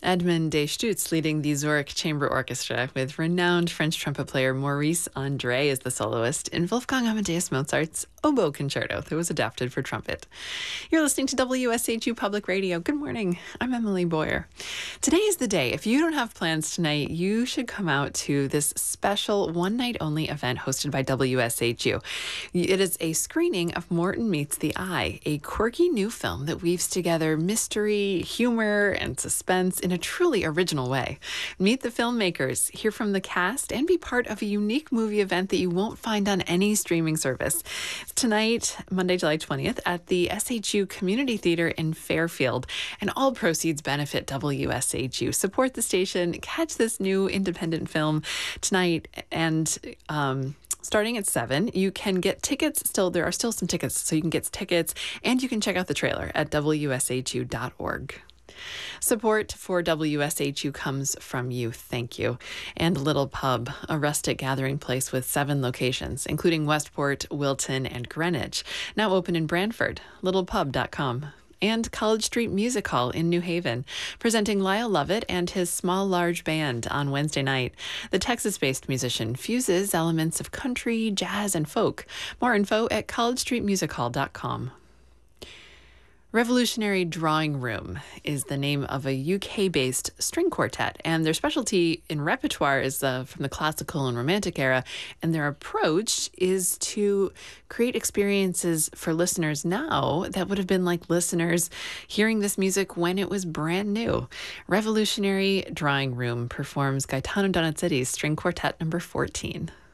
Edmund de Stutz leading the Zurich Chamber Orchestra with renowned French trumpet player Maurice André as the soloist in Wolfgang Amadeus Mozart's Oboe Concerto that was adapted for trumpet. You're listening to WSHU Public Radio. Good morning. I'm Emily Boyer. Today is the day. If you don't have plans tonight, you should come out to this special one-night-only event hosted by WSHU. It is a screening of Morton Meets the Eye, a quirky new film that weaves together mystery, humor, and suspense in a truly original way. Meet the filmmakers, hear from the cast, and be part of a unique movie event that you won't find on any streaming service. Tonight, Monday, July 20th, at the SHU Community Theater in Fairfield, and all proceeds benefit WSHU. Support the station, catch this new independent film tonight, and starting at 7, you can get tickets. There are still some tickets, so you can get tickets, and you can check out the trailer at WSHU.org. Support for WSHU comes from you. Thank you. And Little Pub, a rustic gathering place with 7 locations, including Westport, Wilton, and Greenwich. Now open in Brantford, littlepub.com. And College Street Music Hall in New Haven, presenting Lyle Lovett and his Small Large Band on Wednesday night. The Texas-based musician fuses elements of country, jazz, and folk. More info at collegestreetmusichall.com. Revolutionary Drawing Room is the name of a UK-based string quartet, and their specialty in repertoire is from the classical and romantic era, and their approach is to create experiences for listeners now that would have been like listeners hearing this music when it was brand new. Revolutionary Drawing Room performs Gaetano Donizzetti's String Quartet number 14.